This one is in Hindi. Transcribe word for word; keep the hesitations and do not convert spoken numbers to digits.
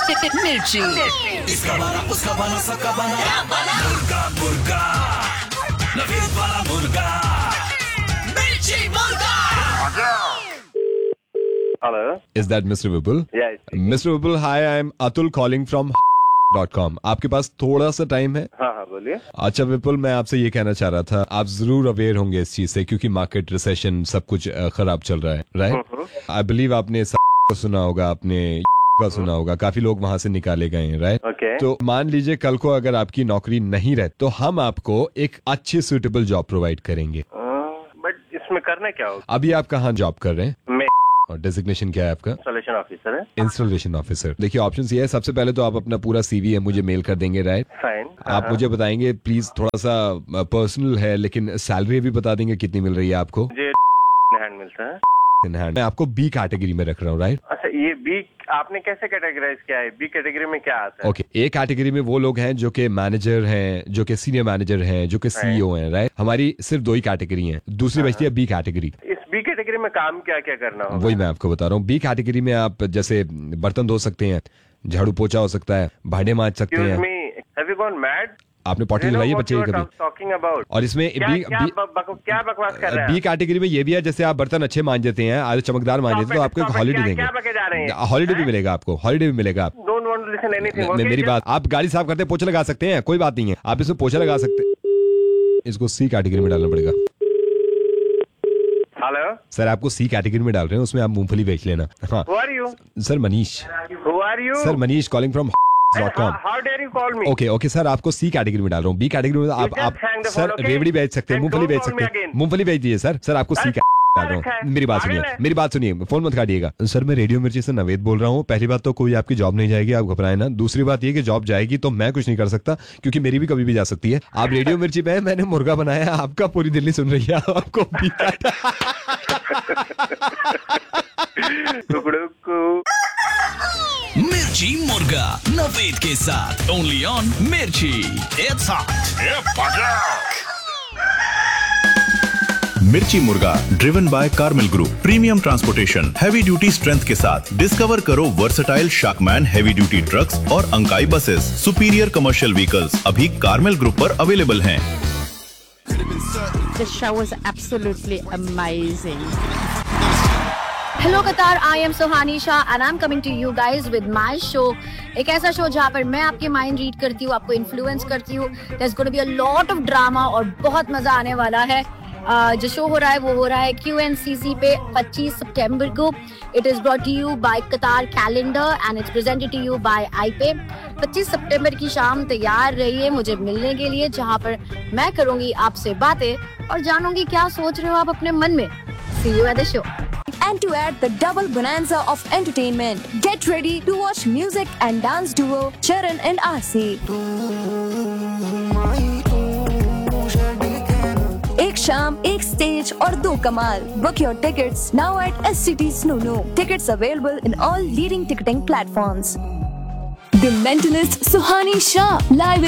मिर्ची। इसका बना उसका बना सबका बना मुर्गा मुर्गा नवीद वाला मुर्गा मिर्ची मुर्गा। Hello. Is that Mister Vipul? Yeah. it's speaking. Mister Vipul, hi, I'm Atul calling from dot com. आपके पास थोड़ा सा टाइम है? हाँ हाँ बोलिए। अच्छा विपुल, मैं आपसे ये कहना चाह रहा था, आप जरूर अवेयर होंगे इस चीज से क्योंकि मार्केट रिसेशन सब कुछ अ, खराब चल रहा है, राइट? आई बिलीव आपने को सुना होगा, आपने का सुना होगा, काफी लोग वहां से निकाले गए हैं, राइट? Okay. तो मान लीजिए कल को अगर आपकी नौकरी नहीं रहे तो हम आपको एक अच्छी सुटेबल जॉब प्रोवाइड करेंगे। बट इसमें करना क्या होगा? अभी आप कहाँ जॉब कर रहे हैं मैं और डेजिग्नेशन क्या है आपका? इंस्टॉलेशन ऑफिसर है। Installation officer. देखिए ऑप्शंस ये है, सबसे पहले तो आप अपना पूरा सीवी है मुझे मेल कर देंगे, राइट? फाइन। आप मुझे बताएंगे प्लीज, थोड़ा सा पर्सनल है लेकिन सैलरी भी बता देंगे कितनी मिल रही है आपको? मुझे हैंड मिलता है। In hand. मैं आपको बी कैटेगरी में रख रहा हूँ, राइट? अच्छा, ये बी आपने कैसे कैटेगराइज किया है? बी कैटेगरी में क्या आता है? ओके, ए कैटेगरी में वो लोग हैं जो कि मैनेजर हैं, जो कि सीनियर मैनेजर हैं, जो कि सीईओ हैं, राइट? हमारी सिर्फ दो ही कैटेगरी हैं, दूसरी बचती है बी कैटेगरी। इस बी कैटेगरी में काम क्या क्या करना होगा? वही मैं आपको बता रहा हूँ। बी कैटेगरी में आप जैसे बर्तन धो सकते हैं, झाड़ू पोछा हो सकता है, भांडे मांज सकते Excuse हैं। me, have you gone mad? आपने पॉटी लगाई है बच्चे की कभी? टॉकिंग अबाउट और इसमें क्या, बी क्या, बी बक, बक, क्या बकवास कर रहे हैं? बी कैटेगरी में ये भी है, जैसे आप बर्तन अच्छे मांज देते हैं, आज चमकदार मांज देते हैं तो आपको एक हॉलीडे देंगे। क्या बके जा रहे हैं? हॉलीडे भी मिलेगा आपको, हॉलीडे भी मिलेगा। आप don't want to listen anything. मे- मेरी बात, आप गाड़ी साफ करते हैं पोछा लगा सकते हैं, कोई बात नहीं है, आप इसमें पोछा लगा सकते हैं। इसको सी कैटेगरी में डालना पड़ेगा। हेलो सर, आपको सी कैटेगरी में डाल रहे हैं, उसमें आप मूंगफली बेच लेना। हाँ who are you? Sir Manish. Who are you? Sir Manish calling from dot com. How dare you call me? Okay okay sir, आपको सी कैटेगरी में डाल रहा हूँ। बी कैटेगरी में आप just आप hang the sir phone, okay? रेवड़ी बेच सकते हैं, Then मूंगफली don't बेच call सकते me हैं, again. मूंगफली बेच दीजिए सर। सर आपको सी डाल रहा हूँ। मेरी बात सुनिए, मेरी बात सुनिए, फोन मत काटिएगा। सर मैं रेडियो मिर्ची से नवेद बोल रहा हूँ। पहली बात तो कोई आपकी जॉब नहीं जाएगी, आप घबराए ना। दूसरी बात ये कि जॉब जाएगी तो मैं कुछ नहीं कर सकता क्योंकि मेरी भी कभी भी जा सकती है। आप रेडियो मिर्ची पे हैं, मैंने मुर्गा बनाया, आपका पूरी दिल्ली सुन रही है, आपको बी टुकड़ों को मिर्ची मुर्गा नवेद के साथ ओनली ऑन मिर्ची। It's hot. मिर्ची मुर्गा driven by Carmel group, premium transportation, heavy duty strength के साथ। डिस्कवर करो वर्सेटाइल शाकमैन हैवी ड्यूटी ट्रक्स और Ankai buses, superior commercial vehicles अभी कार्मेल ग्रुप पर अवेलेबल हैं। The show was absolutely amazing. Hello कतार, I am Suhani Shah and I am coming to you guys with my show. एक ऐसा शो जहाँ पर मैं आपके माइंड रीड करती हूँ, आपको इन्फ्लुएंस करती हूँ। There is going to be a lot of drama और बहुत मजा आने वाला है। Uh, जो शो हो रहा है वो हो रहा है क्यू एन सी सी पे पच्चीस सितंबर को। It is brought to you bye कतार calendar and it's presented to you bye आई पे। पच्चीस सितंबर की शाम तैयार रहिए मुझे मिलने के लिए, जहाँ पर मैं करूंगी आपसे बातें और जानूंगी क्या सोच रहे हो आप अपने मन में। सी you at the show. And to add the double bonanza of entertainment, get ready to watch music and dance duo Charan and Aasi. एक शाम, एक स्टेज और दो कमाल। Book your tickets now at S C T Snoo. Tickets available in all leading ticketing platforms. The Mentalist Suhani Shah live